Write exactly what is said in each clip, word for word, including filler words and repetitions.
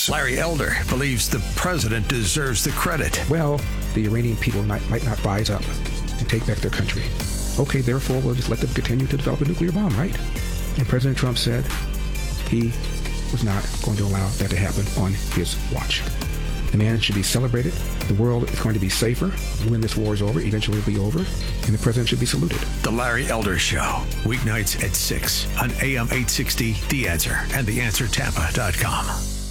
News. Larry Elder believes the president deserves the credit. Well, the Iranian people might, might not rise up and take back their country. Okay, therefore, we'll just let them continue to develop a nuclear bomb, right? And President Trump said he was not going to allow that to happen on his watch. The man should be celebrated. The world is going to be safer when this war is over. Eventually it'll be over. And the president should be saluted. The Larry Elder Show. Weeknights at six on A M eight sixty, The Answer, and the answer tampa dot com.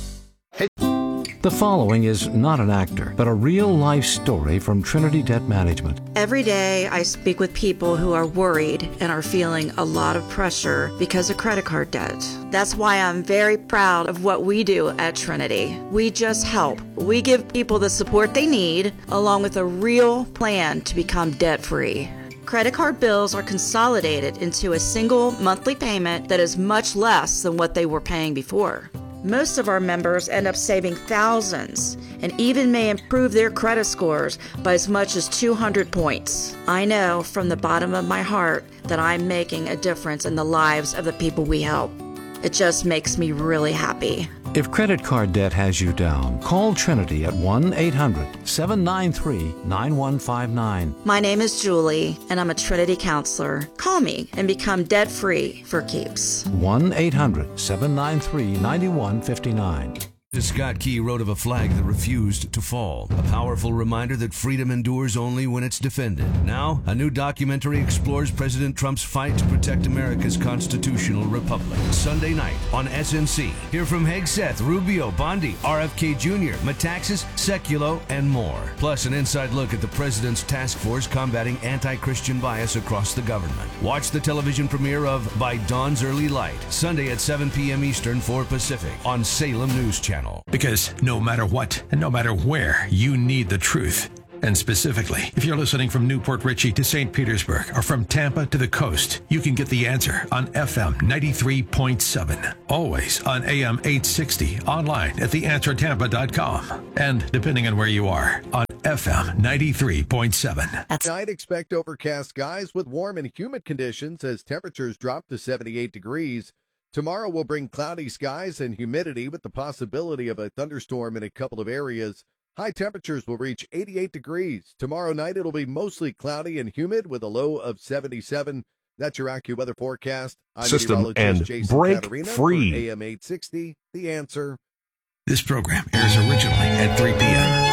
The following is not an actor, but a real-life story from Trinity Debt Management. Every day I speak with people who are worried and are feeling a lot of pressure because of credit card debt. That's why I'm very proud of what we do at Trinity. We just help. We give people the support they need, along with a real plan to become debt-free. Credit card bills are consolidated into a single monthly payment that is much less than what they were paying before. Most of our members end up saving thousands and even may improve their credit scores by as much as two hundred points. I know from the bottom of my heart that I'm making a difference in the lives of the people we help. It just makes me really happy. If credit card debt has you down, call Trinity at one eight hundred, seven nine three, nine one five nine. My name is Julie, and I'm a Trinity counselor. Call me and become debt-free for keeps. one eight hundred, seven nine three, nine one five nine. Scott Key wrote of a flag that refused to fall, a powerful reminder that freedom endures only when it's defended. Now, a new documentary explores President Trump's fight to protect America's constitutional republic. Sunday night on S N C. Hear from Hegseth, Rubio, Bondi, R F K Junior, Metaxas, Sekulow, and more. Plus, an inside look at the president's task force combating anti-Christian bias across the government. Watch the television premiere of By Dawn's Early Light, Sunday at seven p.m. Eastern, four Pacific, on Salem News Channel. Because no matter what and no matter where, you need the truth. And specifically, if you're listening from Newport Richey to Saint Petersburg or from Tampa to the coast, you can get the answer on F M ninety-three point seven. Always on A M eight sixty, online at the answer tampa dot com. And depending on where you are, on F M ninety-three point seven. Tonight, expect overcast skies with warm and humid conditions as temperatures drop to seventy-eight degrees. Tomorrow will bring cloudy skies and humidity with the possibility of a thunderstorm in a couple of areas. High temperatures will reach eighty-eight degrees. Tomorrow night it'll be mostly cloudy and humid with a low of seventy-seven. That's your AccuWeather forecast. I'm System and Jason break Caterina free. For A M eight sixty, The Answer. This program airs originally at three p.m.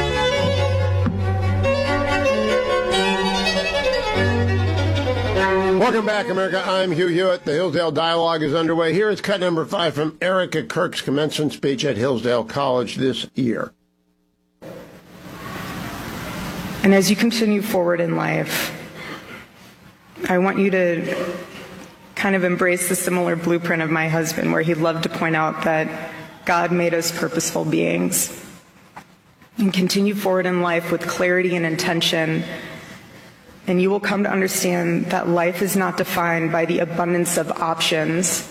Welcome back, America. I'm Hugh Hewitt. The Hillsdale Dialogue is underway. Here is cut number five from Erica Kirk's commencement speech at Hillsdale College this year. And as you continue forward in life, I want you to kind of embrace the similar blueprint of my husband, where he loved to point out that God made us purposeful beings. And continue forward in life with clarity and intention. And you will come to understand that life is not defined by the abundance of options,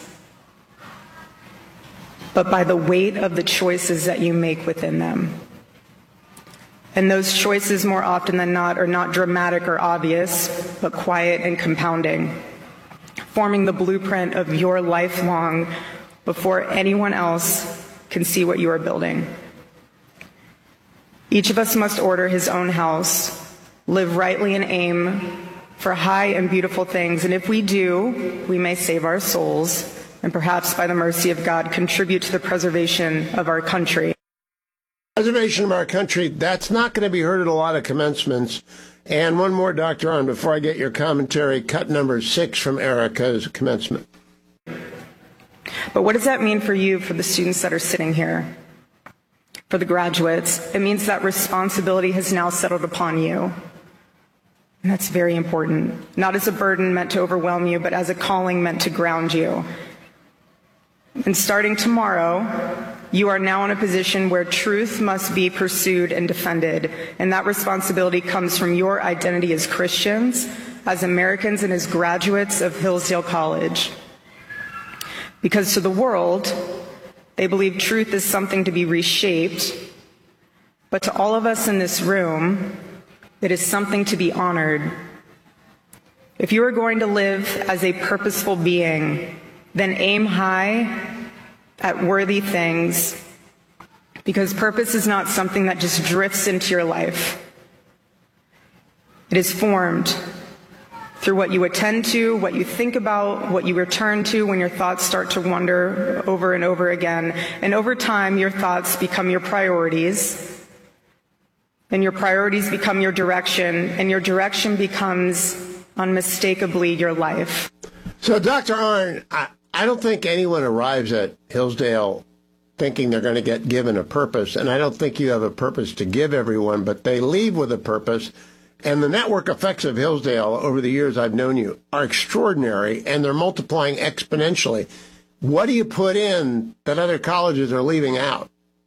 but by the weight of the choices that you make within them. And those choices, more often than not, are not dramatic or obvious, but quiet and compounding, forming the blueprint of your lifelong before anyone else can see what you are building. Each of us must order his own house, live rightly and aim for high and beautiful things. And if we do, we may save our souls and perhaps by the mercy of God contribute to the preservation of our country. Preservation of our country, that's not going to be heard at a lot of commencements. And one more, Doctor On, before I get your commentary, cut number six from Erica's commencement. But what does that mean for you, for the students that are sitting here? For the graduates, it means that responsibility has now settled upon you. And that's very important. Not as a burden meant to overwhelm you, but as a calling meant to ground you. And starting tomorrow, you are now in a position where truth must be pursued and defended. And that responsibility comes from your identity as Christians, as Americans, and as graduates of Hillsdale College. Because to the world, they believe truth is something to be reshaped. But to all of us in this room, it is something to be honored. If you are going to live as a purposeful being, then aim high at worthy things Because purpose is not something that just drifts into your life. It is formed through what you attend to, what you think about, what you return to when your thoughts start to wander over and over again. And over time, your thoughts become your priorities. And your priorities become your direction. And your direction becomes unmistakably your life. So, Doctor Arnn, I, I don't think anyone arrives at Hillsdale thinking they're going to get given a purpose. And I don't think you have a purpose to give everyone, but they leave with a purpose. And the network effects of Hillsdale over the years I've known you are extraordinary, and they're multiplying exponentially. What do you put in that other colleges are leaving out?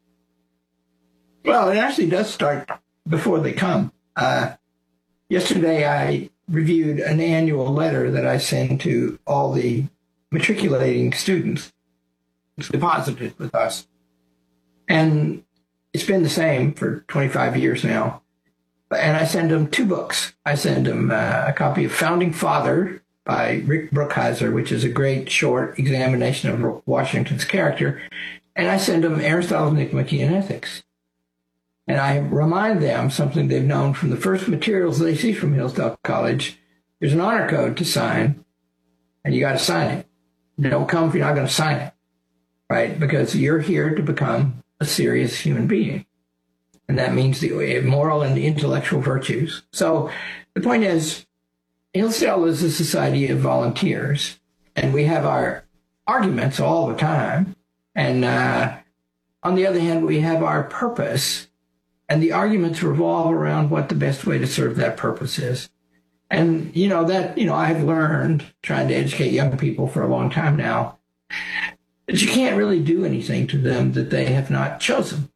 Well, it actually does start before they come. Uh, yesterday, I reviewed an annual letter that I send to all the matriculating students deposited with us. And it's been the same for twenty-five years now. And I send them two books. I send them uh, a copy of Founding Father by Rick Brookhiser, which is a great short examination of Washington's character. And I send them Aristotle's Nicomachean Ethics. And I remind them something they've known from the first materials they see from Hillsdale College. There's an honor code to sign, and you got to sign it. You don't come if you're not going to sign it, right? Because you're here to become a serious human being. And that means the moral and the intellectual virtues. So the point is, Hillsdale is a society of volunteers, and we have our arguments all the time. And uh, on the other hand, we have our purpose, and the arguments revolve around what the best way to serve that purpose is. And, you know, that, you know, I've learned trying to educate young people for a long time now that you can't really do anything to them that they have not chosen.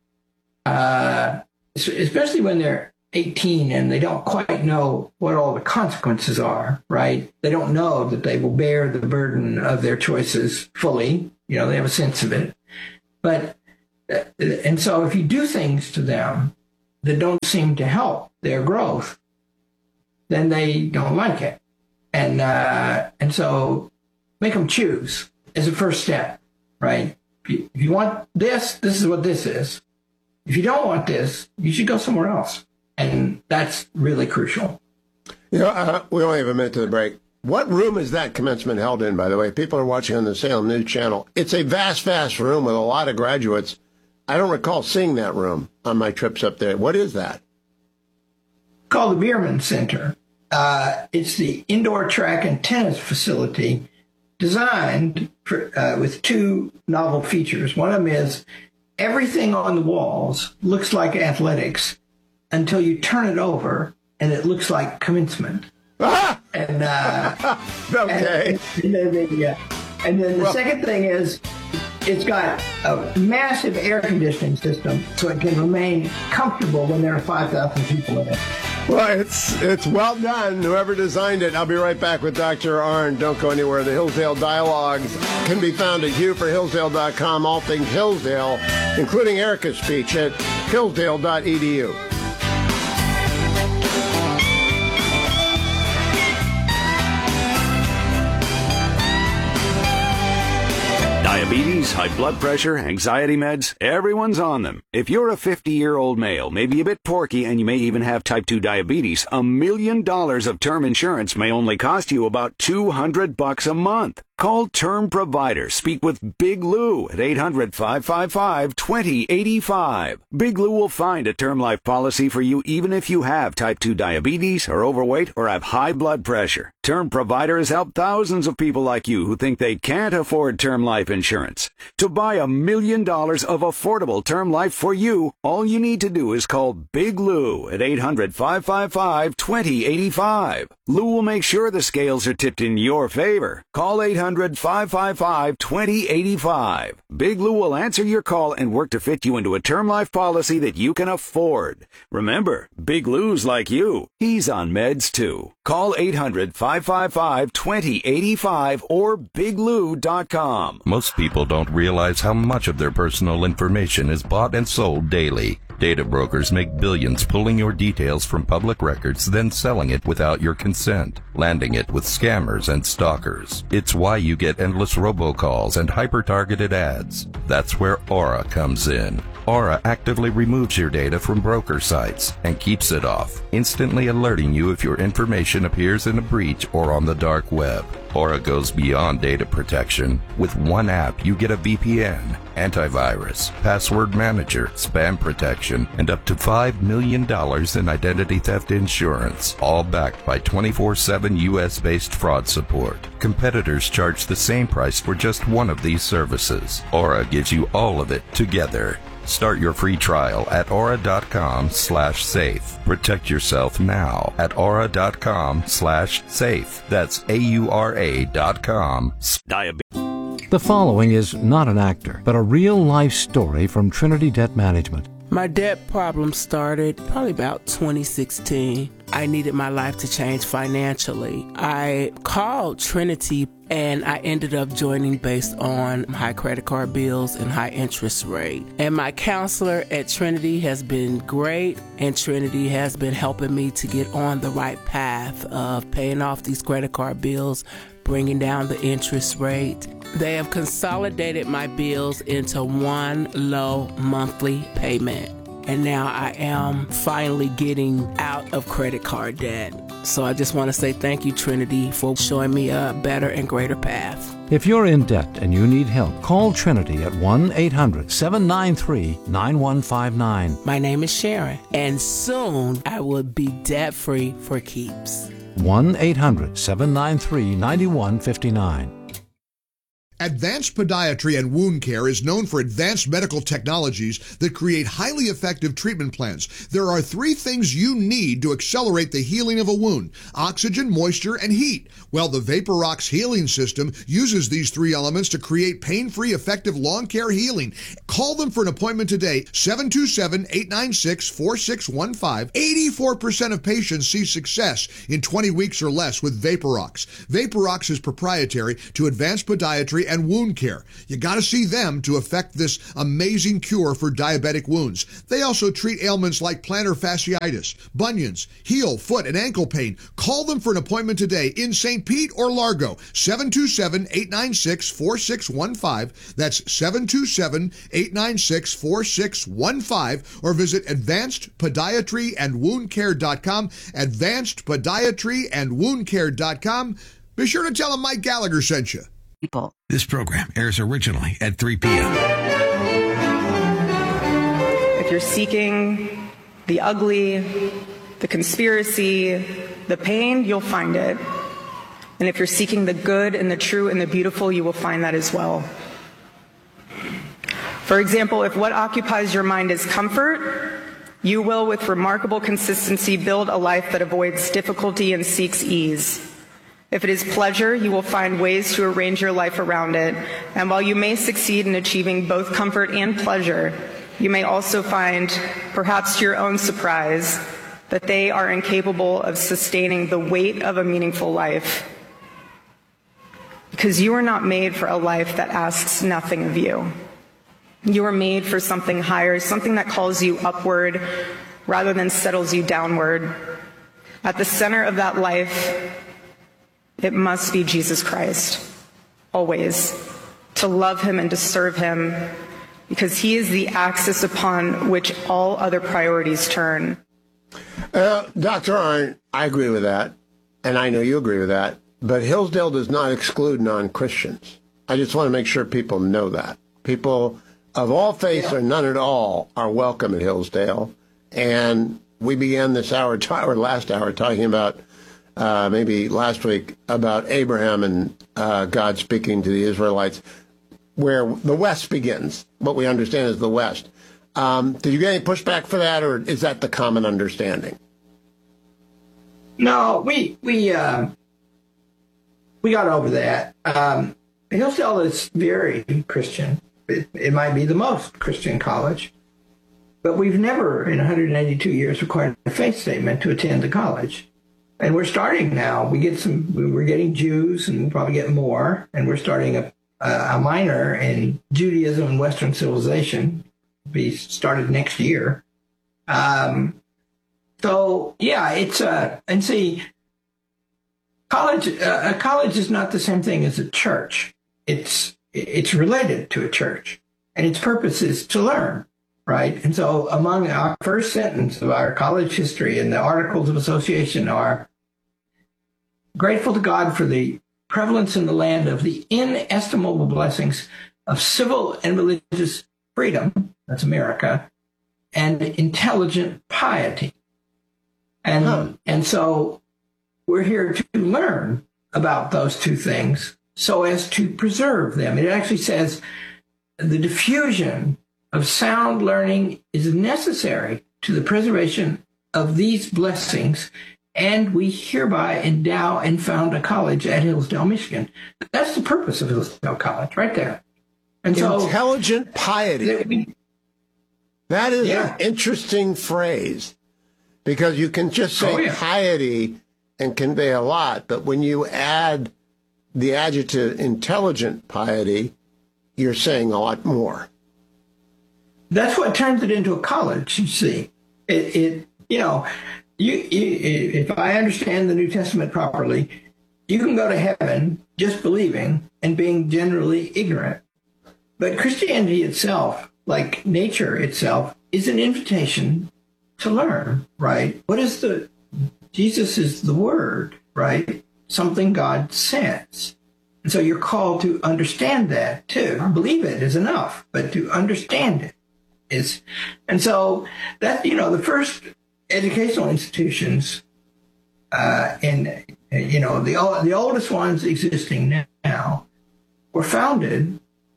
Uh, especially when they're eighteen and they don't quite know what all the consequences are, right? They don't know that they will bear the burden of their choices fully. You know, they have a sense of it. But, and so if you do things to them that don't seem to help their growth, then they don't like it. And, uh, and so make them choose as a first step, right? If you, if you want this, this is what this is. If you don't want this, you should go somewhere else. And that's really crucial. You know, uh, we only have a minute to the break. What room is that commencement held in, by the way? People are watching on the Salem News Channel. It's a vast, vast room with a lot of graduates. I don't recall seeing that room on my trips up there. What is that? Called the Bierman Center. Uh, it's the indoor track and tennis facility designed for, uh, with two novel features. One of them is everything on the walls looks like athletics until you turn it over and it looks like commencement. Ah! And uh, okay. And, and then the, uh, and then the well, second thing is it's got a massive air conditioning system so it can remain comfortable when there are five thousand people in it. Well, it's it's well done, whoever designed it. I'll be right back with Doctor Arnn. Don't go anywhere. The Hillsdale Dialogues can be found at hugh for hillsdale dot com. All things Hillsdale, including Erica's speech at hillsdale dot e d u. Diabetes, high blood pressure, anxiety meds, everyone's on them. If you're a fifty-year-old male, maybe a bit porky, and you may even have type two diabetes, a million dollars of term insurance may only cost you about two hundred bucks a month. Call Term Provider. Speak with Big Lou at eight hundred, five five five, two zero eight five. Big Lou will find a term life policy for you even if you have type two diabetes, are overweight, or have high blood pressure. Term Provider has helped thousands of people like you who think they can't afford term life insurance. To buy a million dollars of affordable term life for you, all you need to do is call Big Lou at eight hundred, five five five, two zero eight five. Lou will make sure the scales are tipped in your favor. Call eight hundred, five five five, two zero eight five. Big Lou will answer your call and work to fit you into a term life policy that you can afford. Remember, Big Lou's like you. He's on meds too. Call eight hundred, five five five, two zero eight five or big lou dot com. Most people don't realize how much of their personal information is bought and sold daily. Data brokers make billions pulling your details from public records, then selling it without your consent, landing it with scammers and stalkers. It's why you get endless robocalls and hyper-targeted ads. That's where Aura comes in. Aura actively removes your data from broker sites and keeps it off, instantly alerting you if your information appears in a breach or on the dark web. Aura goes beyond data protection. With one app, you get a V P N, antivirus, password manager, spam protection, and up to five million dollars in identity theft insurance, all backed by twenty-four seven U S-based fraud support. Competitors charge the same price for just one of these services. Aura gives you all of it together. Start your free trial at aura.com slash safe. Protect yourself now at aura.com slash safe. That's A-U-R-A dot com. The following is not an actor, but a real-life story from Trinity Debt Management. My debt problem started probably about twenty sixteen. I needed my life to change financially. I called Trinity and I ended up joining based on high credit card bills and high interest rate. And my counselor at Trinity has been great, and Trinity has been helping me to get on the right path of paying off these credit card bills, bringing down the interest rate. They have consolidated my bills into one low monthly payment. And now I am finally getting out of credit card debt. So I just want to say thank you, Trinity, for showing me a better and greater path. If you're in debt and you need help, call Trinity at one eight hundred seven nine three nine one five nine. My name is Sharon, and soon I will be debt-free for keeps. one eight hundred seven nine three nine one five nine. Advanced Podiatry and Wound Care is known for advanced medical technologies that create highly effective treatment plans. There are three things you need to accelerate the healing of a wound: oxygen, moisture, and heat. Well, the VaporRox healing system uses these three elements to create pain-free, effective lawn care healing. Call them for an appointment today, seven two seven, eight nine six, four six one five. eighty-four percent of patients see success in twenty weeks or less with VaporRox. VaporRox is proprietary to Advanced Podiatry and Wound Care. You got to see them to effect this amazing cure for diabetic wounds. They also treat ailments like plantar fasciitis, bunions, heel, foot, and ankle pain. Call them for an appointment today in Saint Pete or Largo, seven two seven, eight nine six, four six one five. That's seven two seven, eight nine six, four six one five, or visit advanced podiatry and wound care dot com, advanced podiatry and wound care dot com. Be sure to tell them Mike Gallagher sent you. People. This program airs originally at three p.m. If you're seeking the ugly, the conspiracy, the pain, you'll find it. And if you're seeking the good and the true and the beautiful, you will find that as well. For example, if what occupies your mind is comfort, you will, with remarkable consistency, build a life that avoids difficulty and seeks ease. If it is pleasure, you will find ways to arrange your life around it. And while you may succeed in achieving both comfort and pleasure, you may also find, perhaps to your own surprise, that they are incapable of sustaining the weight of a meaningful life. Because you are not made for a life that asks nothing of you. You are made for something higher, something that calls you upward rather than settles you downward. At the center of that life, it must be Jesus Christ, always, to love him and to serve him, because he is the axis upon which all other priorities turn. Uh, Doctor Arndt, I agree with that, and I know you agree with that, but Hillsdale does not exclude non-Christians. I just want to make sure people know that. People of all faiths yeah. or none at all are welcome at Hillsdale, and we began this hour, or last hour, talking about Uh, maybe last week, about Abraham and uh, God speaking to the Israelites, where the West begins. What we understand is the West. Um, did you get any pushback for that, or is that the common understanding? No, we we uh, we got over that. Um, Hillsdale is very Christian. It, it might be the most Christian college, but we've never in one hundred eighty-two years required a faith statement to attend the college. And we're starting now. We get some. We're getting Jews, and we'll probably get more. And we're starting a a minor in Judaism and Western civilization. Be started next year. Um, so yeah, it's uh, and see, college uh, a college is not the same thing as a church. It's it's related to a church, and its purpose is to learn, right? And so, among our first sentence of our college history in the Articles of Association are grateful to God for the prevalence in the land of the inestimable blessings of civil and religious freedom, that's America, and intelligent piety. And, huh. and so we're here to learn about those two things so as to preserve them. It actually says the diffusion of sound learning is necessary to the preservation of these blessings, and we hereby endow and found a college at Hillsdale, Michigan. That's the purpose of Hillsdale College, right there. And so, intelligent piety. That is yeah. an interesting phrase, because you can just say oh, yeah. piety and convey a lot, but when you add the adjective intelligent piety, you're saying a lot more. That's what turns it into a college, you see. It, it you know, you, you, if I understand the New Testament properly, you can go to heaven just believing and being generally ignorant. But Christianity itself, like nature itself, is an invitation to learn, right? What is the, Jesus is the word, right? Something God says. And so you're called to understand that too. Believe it is enough, but to understand it is. And so that, you know, the first educational institutions, uh, and, you know, the, the oldest ones existing now were founded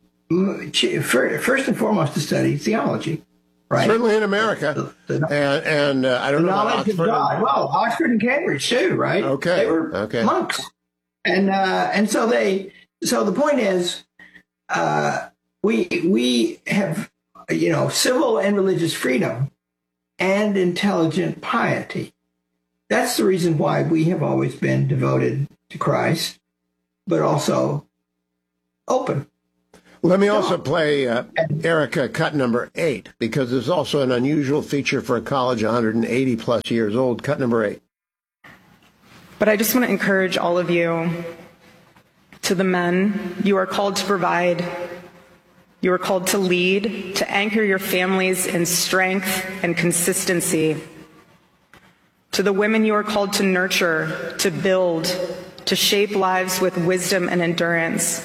first and foremost to study theology. Right. Certainly in America, the, the, and, and uh, I don't the know about knowledge Oxford. of God. Well, Oxford and Cambridge too, right? Okay, they were okay. monks, and uh, and so they. So the point is, uh, we we have you know civil and religious freedom, and intelligent piety. That's the reason why we have always been devoted to Christ, but also open. Let me also play uh, Erica cut number eight, because there's also an unusual feature for a college one hundred eighty plus years old. Cut number eight. But I just want to encourage all of you, to the men, you are called to provide. You are called to lead, to anchor your families in strength and consistency. To the women, you are called to nurture, to build, to shape lives with wisdom and endurance.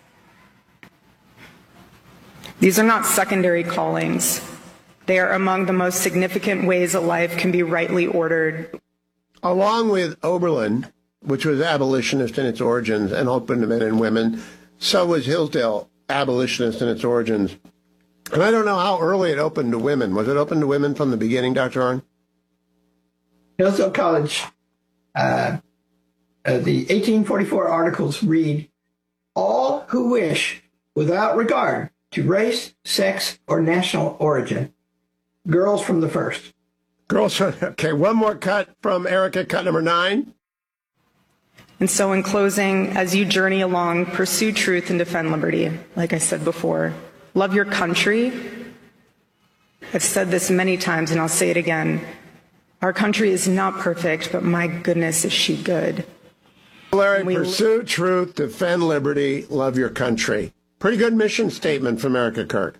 These are not secondary callings. They are among the most significant ways a life can be rightly ordered. Along with Oberlin, which was abolitionist in its origins and open to men and women, so was Hillsdale abolitionist in its origins. And I don't know how early it opened to women. Was it open to women from the beginning, Doctor Arnn? Hillsdale College, uh, uh, the eighteen forty-four articles read, all who wish, without regard to race, sex, or national origin. Girls from the first. Girls, okay, one more cut from Erica, cut number nine. And so in closing, as you journey along, pursue truth and defend liberty. Like I said before, love your country. I've said this many times and I'll say it again. Our country is not perfect, but my goodness, is she good. Larry, we pursue truth, defend liberty, love your country. Pretty good mission statement from Erica Kirk.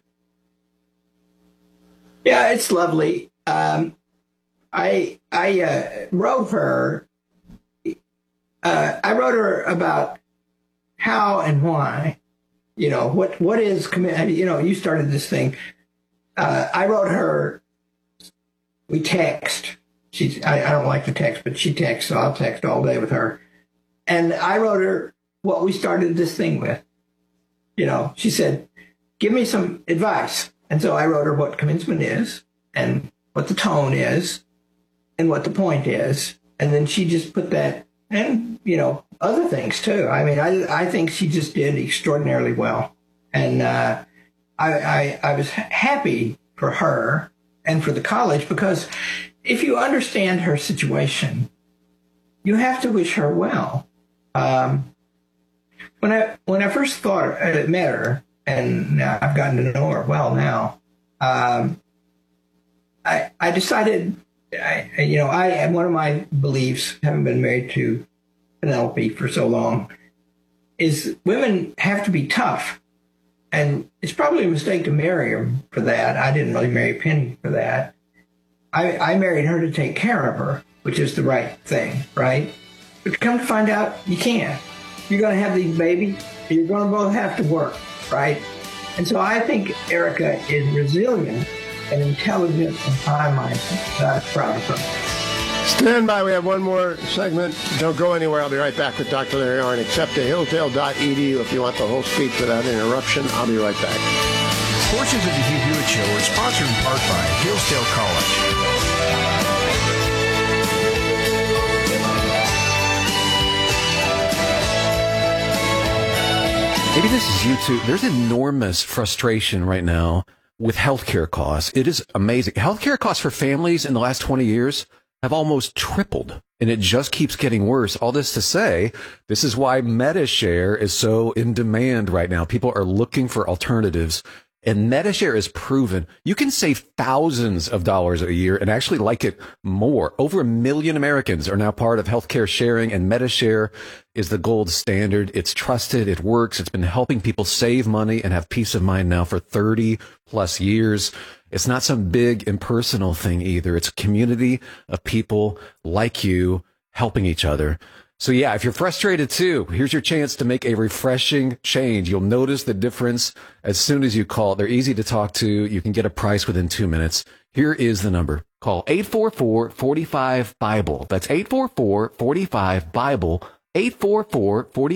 Yeah, it's lovely. Um, I I uh, wrote her. Uh, I wrote her about how and why. You know what what is commitment. You know, you started this thing. Uh, I wrote her. We text. She's. I, I don't like to text, but she texts, so I'll text all day with her. And I wrote her what we started this thing with. You know, she said, give me some advice. And so I wrote her what commencement is and what the tone is and what the point is. And then she just put that and, you know, other things too. I mean, I, I think she just did extraordinarily well. And uh, I, I, I was happy for her and for the college, because if you understand her situation, you have to wish her well. Um, When I when I first thought I met her, and now I've gotten to know her well now, um, I, I decided, I, you know, I one of my beliefs, having been married to Penelope for so long, is women have to be tough. And it's probably a mistake to marry her for that. I didn't really marry Penny for that. I, I married her to take care of her, which is the right thing, right? But come to find out, you can't. You're going to have these babies, and you're going to both have to work, right? And so I think Erica is resilient and intelligent and high-minded. I'm proud of her. Stand by. We have one more segment. Don't go anywhere. I'll be right back with Doctor Larry Arnn. Except to hillsdale dot e d u if you want the whole speech without interruption. I'll be right back. Portions of the Hugh Hewitt Show are sponsored in part by Hillsdale College. Maybe this is you too. There's enormous frustration right now with healthcare costs. It is amazing. Healthcare costs for families in the last twenty years have almost tripled, and it just keeps getting worse. All this to say, this is why MediShare is so in demand right now. People are looking for alternatives, and MediShare is proven you can save thousands of dollars a year and actually like it more. Over a million Americans are now part of healthcare sharing, and MediShare is the gold standard. It's trusted. It works. It's been helping people save money and have peace of mind now for thirty plus years. It's not some big impersonal thing either. It's a community of people like you helping each other. So yeah, if you're frustrated too, here's your chance to make a refreshing change. You'll notice the difference as soon as you call. They're easy to talk to. You can get a price within two minutes. Here is the number. Call eight four four, four five, BIBLE. That's eight four four, four five, BIBLE. eight four four, four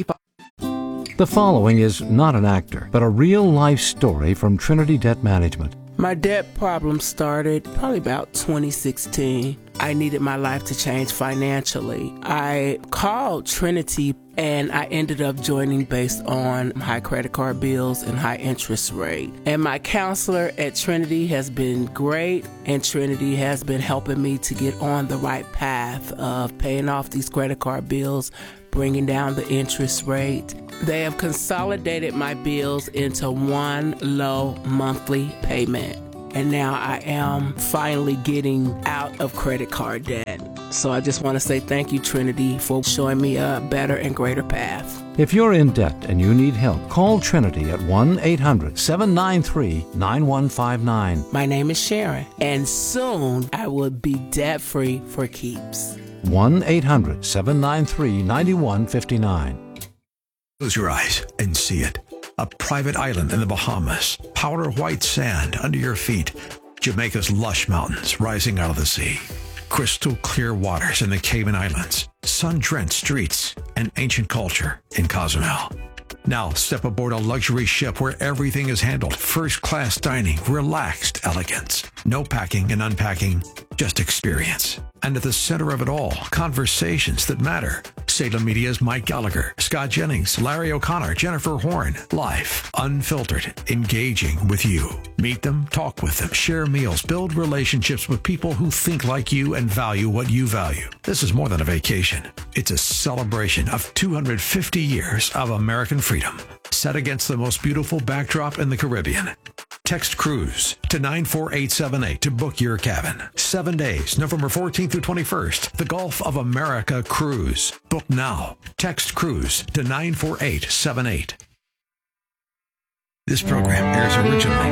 five. The following is not an actor, but a real-life story from Trinity Debt Management. My debt problem started probably about twenty sixteen. I needed my life to change financially. I called Trinity and I ended up joining based on high credit card bills and high interest rate. And my counselor at Trinity has been great, and Trinity has been helping me to get on the right path of paying off these credit card bills, bringing down the interest rate. They have consolidated my bills into one low monthly payment. And now I am finally getting out of credit card debt. So I just want to say thank you, Trinity, for showing me a better and greater path. If you're in debt and you need help, call Trinity at one eight hundred, seven nine three, nine one five nine. My name is Sharon, and soon I will be debt-free for keeps. one eight hundred, seven nine three, nine one five nine. Close your eyes and see it. A private island in the Bahamas, powder white sand under your feet, Jamaica's lush mountains rising out of the sea, crystal clear waters in the Cayman Islands, sun-drenched streets, and ancient culture in Cozumel. Now step aboard a luxury ship where everything is handled, first-class dining, relaxed elegance, no packing and unpacking, just experience. And at the center of it all, conversations that matter. Salem Media's Mike Gallagher, Scott Jennings, Larry O'Connor, Jennifer Horn. Live, unfiltered, engaging with you. Meet them, talk with them, share meals, build relationships with people who think like you and value what you value. This is more than a vacation. It's a celebration of two hundred fifty years of American freedom, set against the most beautiful backdrop in the Caribbean. Text cruise to nine four eight seven eight to book your cabin. Seven days, November fourteenth through twenty-first. The Gulf of America cruise. Book now. Text cruise to nine four eight seven eight. This program airs originally